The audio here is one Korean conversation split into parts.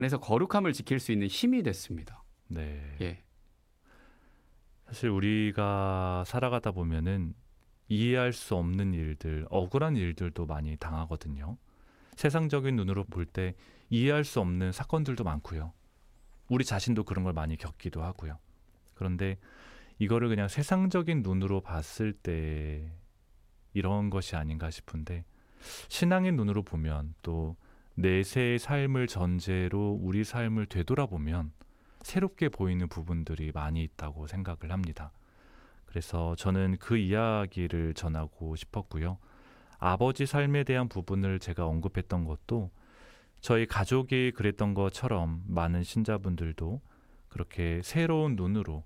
안에서 거룩함을 지킬 수 있는 힘이 됐습니다. 네. 예. 사실 우리가 살아가다 보면은 이해할 수 없는 일들, 억울한 일들도 많이 당하거든요. 세상적인 눈으로 볼 때 이해할 수 없는 사건들도 많고요. 우리 자신도 그런 걸 많이 겪기도 하고요. 그런데 이거를 그냥 세상적인 눈으로 봤을 때 이런 것이 아닌가 싶은데, 신앙의 눈으로 보면, 또 내세의 삶을 전제로 우리 삶을 되돌아보면 새롭게 보이는 부분들이 많이 있다고 생각을 합니다. 그래서 저는 그 이야기를 전하고 싶었고요. 아버지 삶에 대한 부분을 제가 언급했던 것도, 저희 가족이 그랬던 것처럼 많은 신자분들도 그렇게 새로운 눈으로,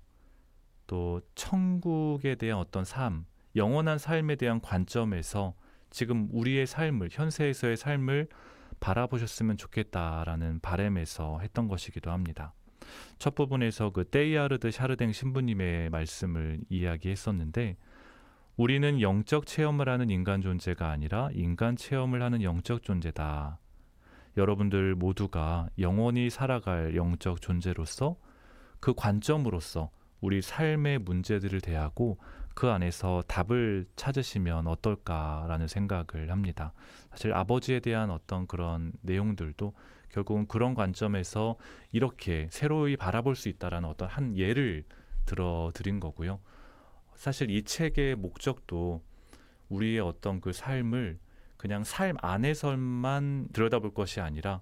또 천국에 대한 어떤 삶, 영원한 삶에 대한 관점에서 지금 우리의 삶을, 현세에서의 삶을 바라보셨으면 좋겠다라는 바람에서 했던 것이기도 합니다. 첫 부분에서 그 테이아르드 샤르댕 신부님의 말씀을 이야기했었는데, 우리는 영적 체험을 하는 인간 존재가 아니라 인간 체험을 하는 영적 존재다. 여러분들 모두가 영원히 살아갈 영적 존재로서, 그 관점으로서 우리 삶의 문제들을 대하고 그 안에서 답을 찾으시면 어떨까라는 생각을 합니다. 사실 아버지에 대한 어떤 그런 내용들도 결국은 그런 관점에서 이렇게 새로이 바라볼 수 있다라는 어떤 한 예를 들어 드린 거고요. 사실 이 책의 목적도 우리의 어떤 그 삶을 그냥 삶 안에서만 들여다볼 것이 아니라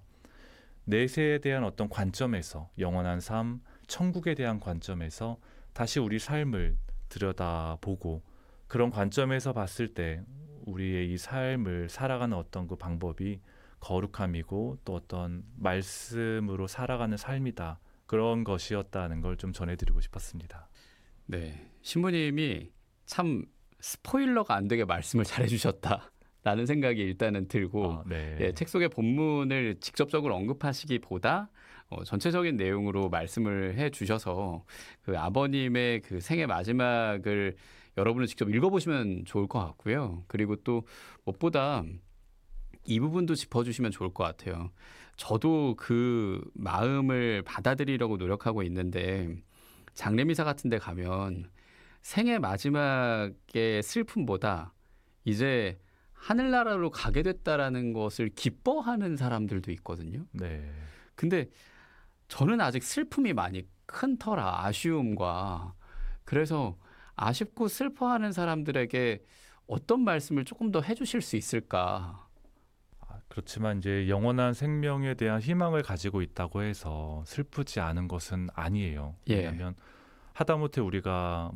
내세에 대한 어떤 관점에서, 영원한 삶, 천국에 대한 관점에서 다시 우리 삶을 들여다보고, 그런 관점에서 봤을 때 우리의 이 삶을 살아가는 어떤 그 방법이 거룩함이고 또 어떤 말씀으로 살아가는 삶이다, 그런 것이었다는 걸 좀 전해드리고 싶었습니다. 네. 신부님이 참 스포일러가 안 되게 말씀을 잘해주셨다. 라는 생각이 일단은 들고, 네. 예, 책 속의 본문을 직접적으로 언급하시기보다 전체적인 내용으로 말씀을 해 주셔서 그 아버님의 그 생애 마지막을 여러분은 직접 읽어보시면 좋을 것 같고요. 그리고 또 무엇보다 이 부분도 짚어주시면 좋을 것 같아요. 저도 그 마음을 받아들이려고 노력하고 있는데, 장례미사 같은 데 가면 생애 마지막의 슬픔보다 이제 하늘나라로 가게 됐다라는 것을 기뻐하는 사람들도 있거든요. 네. 근데 저는 아직 슬픔이 많이 큰 터라, 아쉬움과, 그래서 아쉽고 슬퍼하는 사람들에게 어떤 말씀을 조금 더 해주실 수 있을까? 그렇지만 이제 영원한 생명에 대한 희망을 가지고 있다고 해서 슬프지 않은 것은 아니에요. 예. 왜냐하면 하다못해 우리가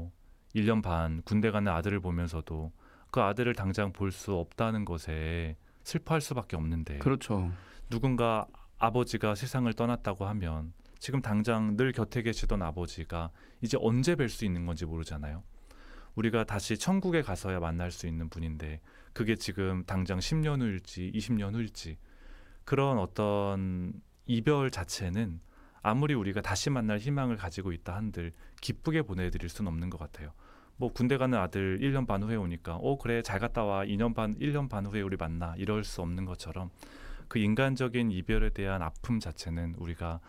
1년 반 군대 가는 아들을 보면서도 그 아들을 당장 볼 수 없다는 것에 슬퍼할 수밖에 없는데, 그렇죠. 누군가 아버지가 세상을 떠났다고 하면 지금 당장 늘 곁에 계시던 아버지가 이제 언제 뵐 수 있는 건지 모르잖아요. 우리가 다시 천국에 가서야 만날 수 있는 분인데, 그게 지금 당장 10년 후일지 20년 후일지, 그런 어떤 이별 자체는 아무리 우리가 다시 만날 희망을 가지고 있다 한들 기쁘게 보내드릴 수는 없는 것 같아요. 군대 가는 아들 1년 반 후에 오니까 그래 잘 갔다 와, 2년 반 1년 반 후에 우리 만나, 이럴 수 없는 것처럼 그 인간적인 이별에 대한 아픔 자체는 우리가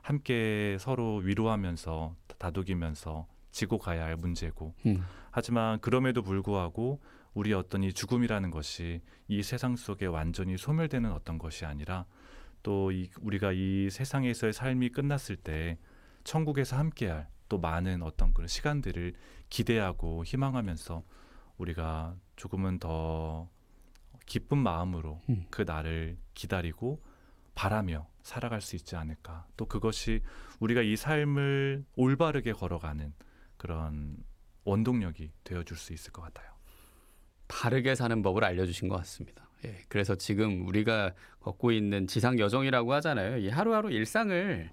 함께 서로 위로하면서 다독이면서 지고 가야 할 문제고, 하지만 그럼에도 불구하고 우리의 어떤 이 죽음이라는 것이 이 세상 속에 완전히 소멸되는 어떤 것이 아니라, 또 우리가 이 세상에서의 삶이 끝났을 때 천국에서 함께할 또 많은 어떤 그런 시간들을 기대하고 희망하면서 우리가 조금은 더 기쁜 마음으로 그 날을 기다리고 바라며 살아갈 수 있지 않을까. 또 그것이 우리가 이 삶을 올바르게 걸어가는 그런 원동력이 되어줄 수 있을 것 같아요. 바르게 사는 법을 알려주신 것 같습니다. 예, 그래서 지금 우리가 걷고 있는 지상 여정이라고 하잖아요. 이 하루하루 일상을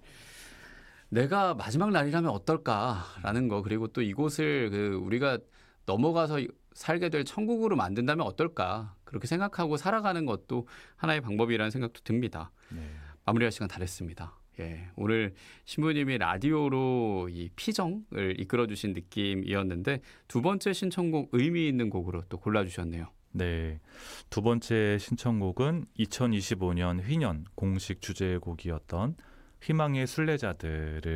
내가 마지막 날이라면 어떨까라는 거, 그리고 또 이곳을 우리가 넘어가서 살게 될 천국으로 만든다면 어떨까, 그렇게 생각하고 살아가는 것도 하나의 방법이라는 생각도 듭니다. 네. 마무리할 시간 다 됐습니다. 예, 오늘 신부님이 라디오로 이 피정을 이끌어주신 느낌이었는데, 두 번째 신청곡 의미 있는 곡으로 또 골라주셨네요. 네. 두 번째 신청곡은 2025년 휘년 공식 주제곡이었던 희망의 순례자들을